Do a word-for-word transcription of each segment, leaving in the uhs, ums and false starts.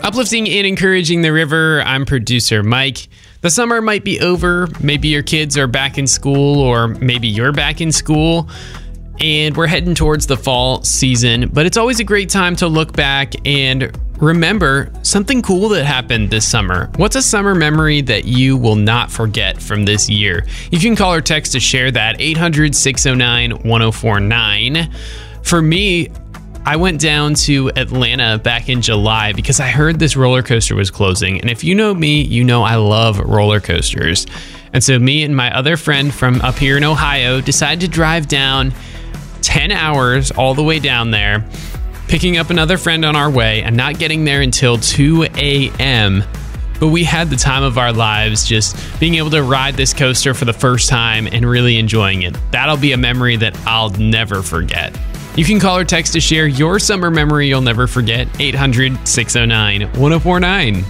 Uplifting and encouraging the river, I'm producer Mike. The summer might be over. Maybe your kids are back in school, or maybe you're back in school, and we're heading towards the fall season. But it's always a great time to look back and remember something cool that happened this summer. What's a summer memory that you will not forget from this year? You can call or text to share that, eight hundred, six oh nine, one oh four nine. For me, I went down to Atlanta back in July because I heard this roller coaster was closing. And if you know me, you know I love roller coasters. And so me and my other friend from up here in Ohio decided to drive down ten hours all the way down there, picking up another friend on our way and not getting there until two a.m. But we had the time of our lives just being able to ride this coaster for the first time and really enjoying it. That'll be a memory that I'll never forget. You can call or text to share your summer memory you'll never forget, eight hundred, six oh nine, one oh four nine.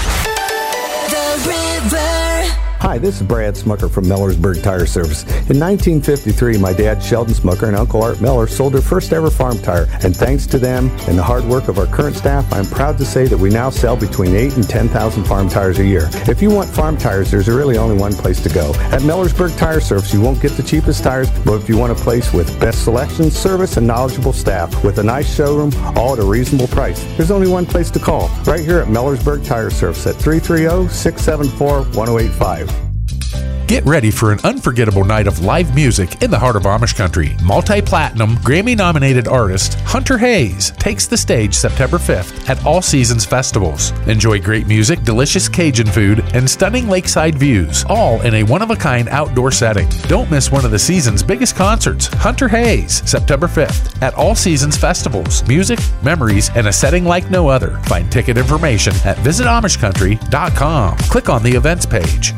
The River. Hi, this is Brad Smucker from Millersburg Tire Service. In nineteen fifty-three, my dad, Sheldon Smucker, and Uncle Art Miller sold their first ever farm tire. And thanks to them and the hard work of our current staff, I'm proud to say that we now sell between eight and ten thousand farm tires a year. If you want farm tires, there's really only one place to go. At Millersburg Tire Service, you won't get the cheapest tires, but if you want a place with best selection, service, and knowledgeable staff with a nice showroom, all at a reasonable price, there's only one place to call. Right here at Millersburg Tire Service at three three zero, six seven four, one oh eight five. Get ready for an unforgettable night of live music in the heart of Amish country. Multi-platinum, Grammy-nominated artist Hunter Hayes takes the stage September fifth at All Seasons Festivals. Enjoy great music, delicious Cajun food, and stunning lakeside views, all in a one-of-a-kind outdoor setting. Don't miss one of the season's biggest concerts, Hunter Hayes, September fifth at All Seasons Festivals. Music, memories, and a setting like no other. Find ticket information at visit amish country dot com. Click on the events page.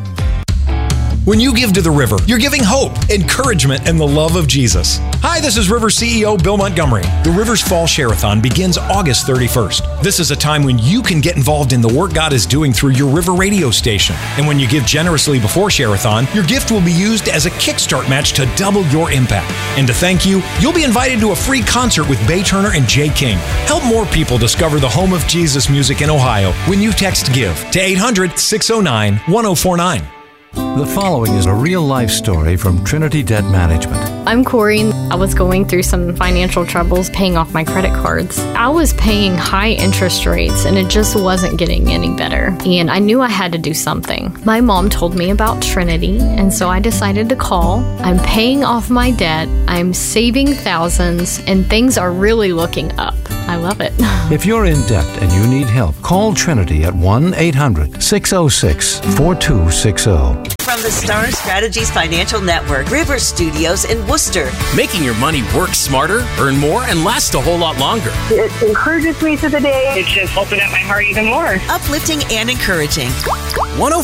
When you give to the river, you're giving hope, encouragement, and the love of Jesus. Hi, this is River C E O Bill Montgomery. The River's Fall Share-a-thon begins August thirty-first. This is a time when you can get involved in the work God is doing through your River radio station. And when you give generously before Share-a-thon, your gift will be used as a kickstart match to double your impact. And to thank you, you'll be invited to a free concert with Bay Turner and Jay King. Help more people discover the home of Jesus music in Ohio when you text GIVE to eight hundred, six oh nine, one oh four nine. The following is a real-life story from Trinity Debt Management. I'm Corey. I was going through some financial troubles paying off my credit cards. I was paying high interest rates and it just wasn't getting any better. And I knew I had to do something. My mom told me about Trinity, and so I decided to call. I'm paying off my debt. I'm saving thousands, and things are really looking up. I love it. If you're in debt and you need help, call Trinity at one eight hundred, six oh six, four two six oh. From the Star Strategies Financial Network, River Studios in Worcester. Making your money work smarter, earn more, and last a whole lot longer. It encourages me through the day. It just opened up my heart even more. Uplifting and encouraging. one oh